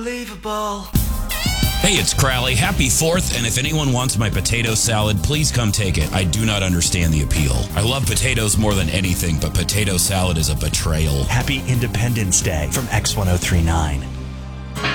unbelievable. Hey, it's Crowley. Happy 4th, and if anyone wants my potato salad, please come take it. I do not understand the appeal. I love potatoes more than anything, but potato salad is a betrayal. Happy Independence Day from X1039.